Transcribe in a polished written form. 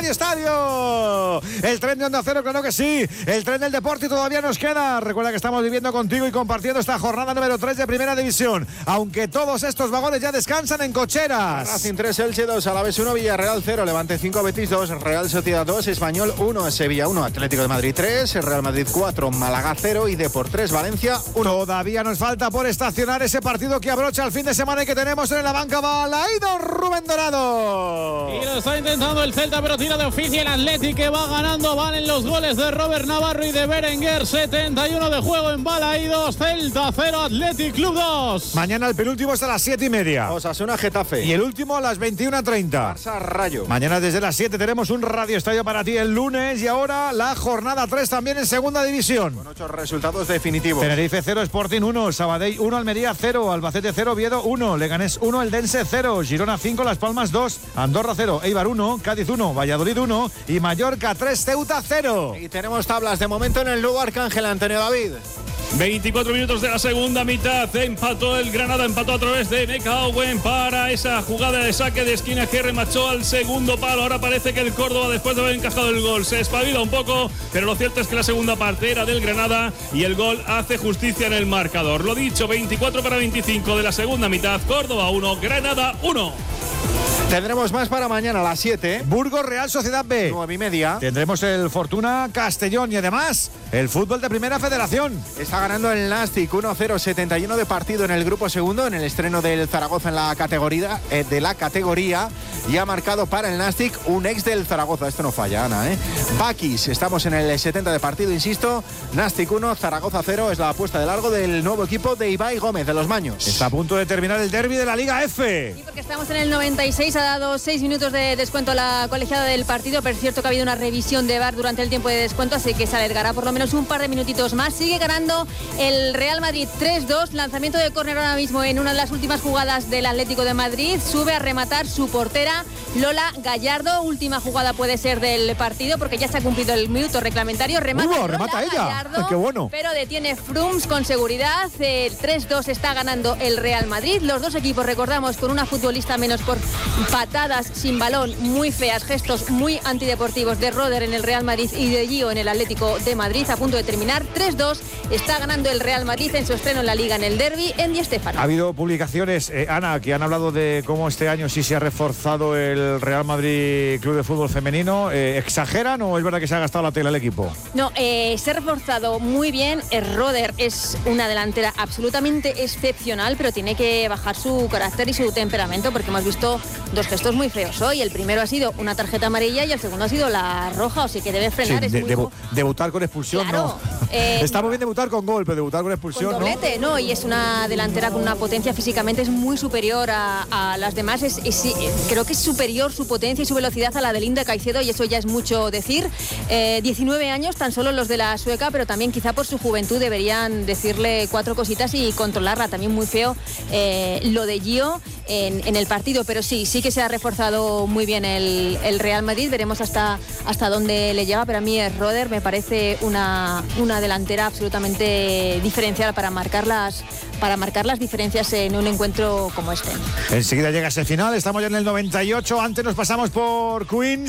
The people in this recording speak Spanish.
Radio Estadio. El tren de Onda Cero, claro que sí. El tren del deporte todavía nos queda. Recuerda que estamos viviendo contigo y compartiendo esta jornada número 3 de Primera División. Aunque todos estos vagones ya descansan en cocheras. Racing 3, Elche 2, Alavés 1, Villarreal 0, Levante 5, Betis 2, Real Sociedad 2, Español 1, Sevilla 1, Atlético de Madrid 3, Real Madrid 4, Málaga 0 y Depor 3, Valencia 1. Todavía nos falta por estacionar ese partido que abrocha el fin de semana y que tenemos en la banca. Balaído, Rubén Dorado. Y lo está intentando el Celta, pero tira de oficio el Athletic, que va ganando. Valen los goles de Robert Navarro y de Berenguer. 71 de juego en Balaídos. Celta 0, Athletic Club 2. Mañana el penúltimo es a las 7:30. Osasuna, Getafe. Y el último a las 21:30. Barça, Rayo. Mañana desde las 7 tenemos un Radio Estadio para ti el lunes. Y ahora la jornada 3 también en Segunda División. Con 8 resultados definitivos. Tenerife 0, Sporting 1, Sabadell 1, Almería 0, Albacete 0, Oviedo 1, Leganés 1, Eldense 0, Girona 5, Las Palmas 2, Andorra 0, Eibar 1, Cádiz 1, Valladolid 1 y Mallorca 3, Ceuta 0. Y tenemos tablas de momento en el Lugo Arcángel, Antonio David. 24 minutos de la segunda mitad, empató el Granada, empató a través de Neka Owen para esa jugada de saque de esquina que remachó al segundo palo. Ahora parece que el Córdoba, después de haber encajado el gol, se espabila un poco, pero lo cierto es que la segunda parte era del Granada y el gol hace justicia en el marcador. Lo dicho, 24-25 de la segunda mitad, Córdoba 1, Granada 1. Tendremos más para mañana a las 7. Burgos, Real Sociedad B. 9:30. Tendremos el Fortuna Castellón y además el fútbol de Primera Federación. Está ganando el Nastic 1-0, 71 de partido en el grupo segundo, en el estreno del Zaragoza en la categoría, y ha marcado para el Nastic un ex del Zaragoza. Esto no falla, Ana, Bakis, estamos en el 70 de partido, insisto. Nastic 1, Zaragoza 0, es la apuesta de largo del nuevo equipo de Ibai Gómez de los Maños. Está a punto de terminar el derbi de la Liga F. Sí, porque estamos en el 96, ha dado 6 minutos de descuento la colegiada del partido, pero es cierto que ha habido una revisión de VAR durante el tiempo de descuento, así que se alargará por lo menos un par de minutitos más. Sigue ganando el Real Madrid 3-2, lanzamiento de córner ahora mismo en una de las últimas jugadas del Atlético de Madrid, sube a rematar su portera Lola Gallardo, última jugada puede ser del partido porque ya se ha cumplido el minuto reglamentario, remata ella, Gallardo, qué bueno. Pero detiene Frums con seguridad. El 3-2 está ganando el Real Madrid, los dos equipos, recordamos, con una futbolista menos por patadas sin balón muy feas, gestos muy antideportivos de Roder en el Real Madrid y de Gio en el Atlético de Madrid. A punto de terminar, 3-2 está ganando el Real Madrid en su estreno en la Liga en el derbi en Di Stéfano. Ha habido publicaciones, Ana, que han hablado de cómo este año sí se ha reforzado el Real Madrid Club de Fútbol Femenino. ¿Exageran o es verdad que se ha gastado la tela el equipo? No, se ha reforzado muy bien. Roder es una delantera absolutamente excepcional, pero tiene que bajar su carácter y su temperamento porque hemos visto dos gestos muy feos hoy. El primero ha sido una tarjeta amarilla y el segundo ha sido la roja, o sea que debe frenar. Sí, debutar con expulsión, claro, no. Está muy bien debutar con gol, pero debutar con expulsión, con doblete, ¿no? Y es una delantera con una potencia físicamente es muy superior a las demás. Creo que es superior su potencia y su velocidad a la de Linda Caicedo, y eso ya es mucho decir. 19 años tan solo los de la sueca, pero también quizá por su juventud deberían decirle 4 cositas y controlarla. También muy feo lo de Gio en el partido, pero sí que se ha reforzado muy bien el Real Madrid. Veremos hasta dónde le llega, pero a mí Roder me parece una delantera absolutamente diferencial para marcar las diferencias en un encuentro como este. Enseguida llega ese final, estamos ya en el 98, antes nos pasamos por Queens.